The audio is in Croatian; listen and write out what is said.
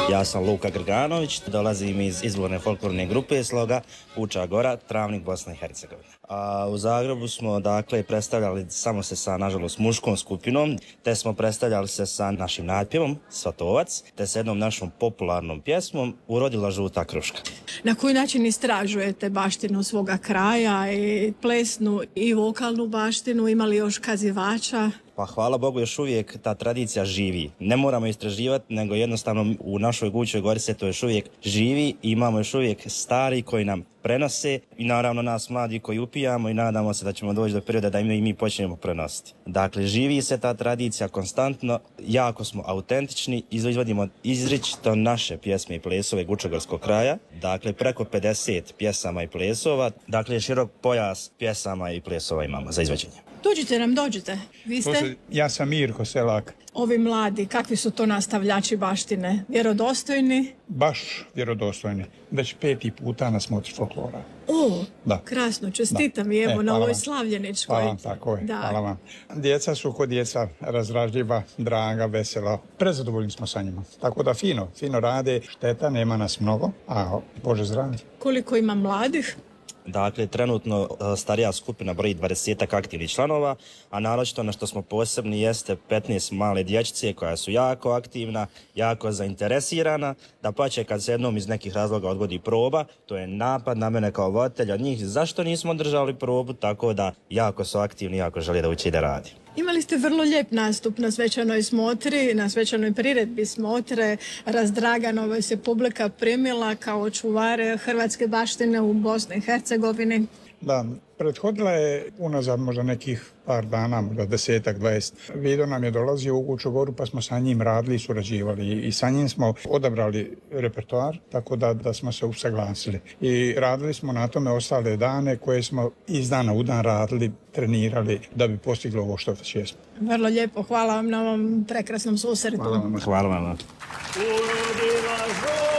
Ja sam Luka Grganović, dolazim iz izvorne folklorne grupe Sloga, Vuča Gora, Travnik, Bosna i Hercegovina. A u Zagrebu smo dakle predstavljali samo se sa, nažalost, muškom skupinom, te smo predstavljali se sa našim natpjevom Svatovac, te sa jednom našom popularnom pjesmom Urodila žuta kruška. Na koji način istražujete baštinu svoga kraja i plesnu i vokalnu baštinu? Ima li još kazivača? Pa hvala Bogu još uvijek ta tradicija živi. Ne moramo istraživati, nego jednostavno u našoj Vučoj Gori se to još uvijek živi i imamo još uvijek stari koji nam prenose i naravno nas mladi koji upijamo i nadamo se da ćemo doći do perioda da i mi počnemo prenositi. Dakle, živi se ta tradicija konstantno, jako smo autentični, izvodimo izričito naše pjesme i plesove Vučogorskog kraja, dakle preko 50 pjesama i plesova, dakle širok pojas pjesama i plesova imamo za izvođenje. Dođite nam, dođite. Vi ste? Ja sam Mirko Selak. Ovi mladi, kakvi su to nastavljači baštine? Vjerodostojni? Baš vjerodostojni. Već 5. puta na smotri folklora. O, da. Krasno, čestitam i evo na ovoj slavljeničkoj. Hvala vam, tako je, da. Hvala vam. Djeca su kod djeca razdražljiva, draga, vesela. Prezadovoljni smo sa njima. Tako da fino rade, šteta, nema nas mnogo, a Bože zdravlje. Koliko ima mladih? Dakle, trenutno starija skupina broji 20 aktivnih članova, a naročito na što smo posebni jeste 15 male dječice koja su jako aktivna, jako zainteresirana, da pače kad se jednom iz nekih razloga odgodi proba, to je napad na mene kao voditelja od njih, zašto nismo držali probu, tako da jako su aktivni, jako žele da uči i da radi. Imali ste vrlo lijep nastup na svečanoj smotri, na svečanoj priredbi smotre. Razdragano se publika primila kao čuvare hrvatske baštine u Bosni i Hercegovini. Da, prethodila je unazad možda nekih par dana, možda 10-ak, 20. Vido nam je dolazio u Vuču Goru pa smo sa njim radili i surađivali i sa njim smo odabrali repertoar tako da smo se usaglasili. I radili smo na tome ostale dane koje smo iz dana u dan radili, trenirali da bi postigli ovo što već jesmo. Vrlo lijepo, hvala vam na ovom prekrasnom susretu. Hvala vam.